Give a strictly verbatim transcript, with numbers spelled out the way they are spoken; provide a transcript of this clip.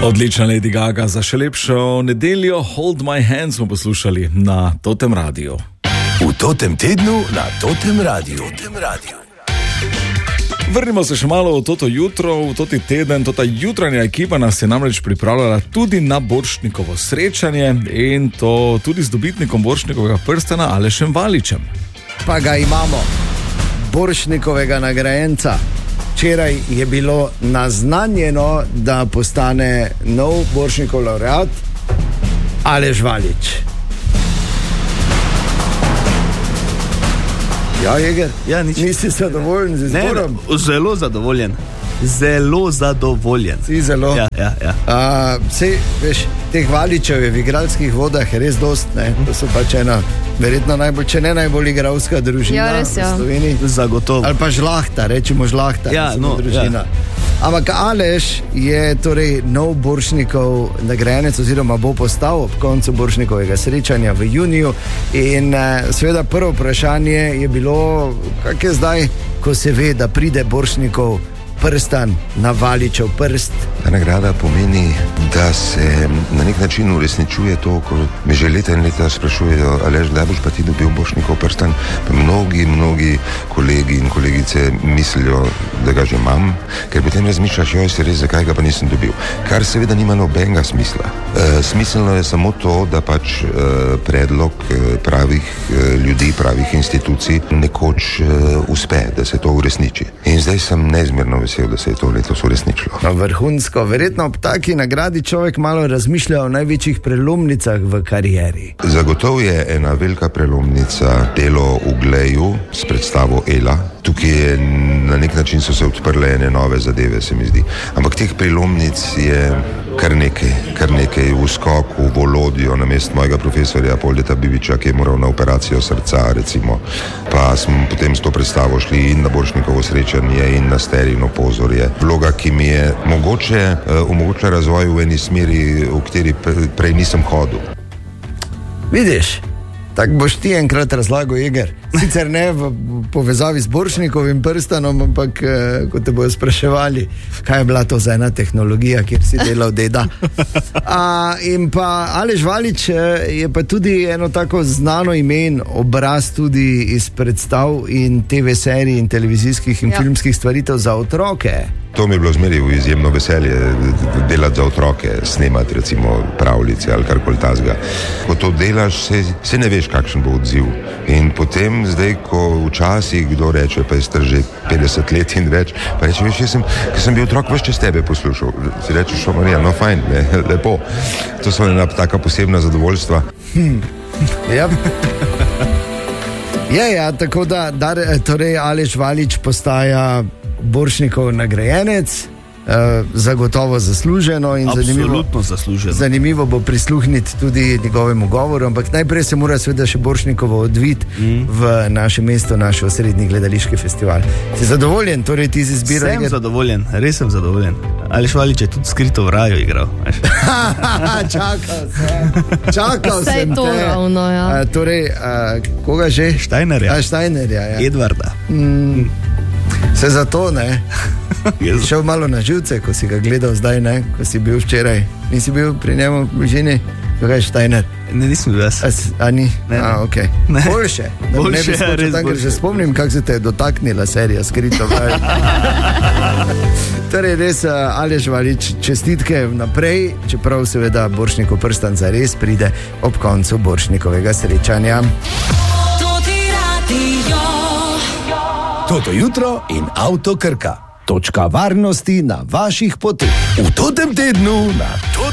Odlična Lady Gaga, za še lepšo nedeljo Hold My Hand smo poslušali na Totem Radiu. V Totem tednu na Totem Radiu. Totem Radiu. Vrnimo se še malo v toto jutro, v toti teden. Tota jutranja ekipa nas je namreč pripravljala tudi na Borštnikovo srečanje in to tudi z dobitnikom Borštnikovega prstana Alešem Valičem. Pa ga imamo, Borštnikovega nagrajenca. Včeraj je bilo naznanjeno, da postane nov Borštnikov laureat Aleš Valič. Ja, Jeger, ja, nisi zadovoljen z izborom? Ne, zelo zadovoljen. Zelo zadovoljen. Si zelo? Ja, ja, ja. A, sej, veš, teh Valičev je v igralskih vodah res dost, ne? To so pač ena, verjetno najbolj, če ne najbolj igralska družina ja, res, ja. v Sloveniji. Zagotovo. Ali pa žlahta, rečemo žlahta. Ja, no, družina. Ja. Ampak Aleš je torej nov Borštnikov nagrajenec oziroma bo postal ob koncu Borštnikovega srečanja v juniju in eh, seveda prvo vprašanje je bilo, kak je zdaj, ko se ve, da pride Borštnikov prstan na Valičev prst. Ta nagrada pomeni, da se na nek način uresničuje to, ko me že leta in leta sprašujejo, Aleš, kdaj boš pa ti dobil Borštnikov prstan? Pa mnogi, mnogi kolegi in kolegice mislijo, da ga že imam, ker potem razmišljaš, joj, se res, zakaj ga pa nisem dobil. Kar seveda nima nobenega smisla. E, smiselno je samo to, da pač e, predlog e, pravih e, ljudi, pravih institucij nekoč e, uspe, da se to uresniči. In zdaj sem neizmerno vesel, da se je to letos uresničilo. No, vrhunsko. Verjetno ob taki nagradi človek malo razmišlja o največjih prelomnicah v karieri. Zagotovo je ena velika prelomnica delo v Gleju s predstavo Ela. Tukaj je, na nek način so se odprle ene nove zadeve, se mi zdi. Ampak teh prelomnic je kar nekaj, kar nekaj. V skoku, v Volodjo, na mest mojega profesorja Poldeta Bibiča, ki je moral na operacijo srca, recimo. Pa smo potem s to predstavo šli in na Borštnikovo srečanje in na Sterijino pozorje. Vloga, ki mi je mogoče uh, omogočila razvoj v eni smeri, v kateri prej nisem hodil. Vidiš? Tak boš ti enkrat razlagal, Jeger. Sicer ne v povezavi z Borštnikovim prstanom, ampak eh, ko te bojo spraševali, kaj je bila to za ena tehnologija, kjer si delal deda. A, in pa Aleš Valič je pa tudi eno tako znano ime, obraz tudi iz predstav in te ve serij in televizijskih in ja. filmskih stvaritev za otroke. To mi je bilo zmeri v izjemno veselje delati za otroke, snemati recimo pravljice ali karkoli tasga. Ko to delaš, se, se ne veš, kakšen bo odziv. In potem zdaj, ko včasih kdo reče, pa je star že petdeset let in več, pa reče, veš, jaz sem, ker sem bil otrok, veš, čez tebe poslušal. Si rečeš, o Marija, no fajn, ne, lepo. To so ena taka posebna zadovoljstva. Hmm. Ja. Je, ja, tako da, da torej Aleš Valič postaja Borštnikov nagrajenec, eh, zagotovo zasluženo in zanimivo, zasluženo. zanimivo bo prisluhniti tudi njegovemu govoru, ampak najprej se mora seveda še Borštnikovo odviti mm. v naše mesto, naš osrednji gledališki festival. Si zadovoljen, torej ti z izbiro? Sem zadovoljen, res sem zadovoljen. Aleš Valič je tudi skrito v raju igral. Čakal sem, čakal Vse sem to te. ravno, ja. A, torej, a, koga že? Steinerja. A, Steinerja, ja. Edvarda. Mm. Se zato, ne? Šel malo na živce, ko si ga gledal zdaj, ne? Ko si bil včeraj. Nisi bil pri njemu v bližini? Kaj je Steiner? Ne, nisem bil jaz. A, a ni? Ne, a, ok. Ne. Boljše. Da Boljše, ne bi skočil tam, ker se spomnim, kako se te je dotaknila serija Skrito. Torej res, Aleš Valič, čestitke vnaprej, čeprav seveda Borštnikov prstan zares pride ob koncu Borštnikovega srečanja. Toto jutro in Avto Krka. Točka varnosti na vaših poteh. V Totem tednu na Totem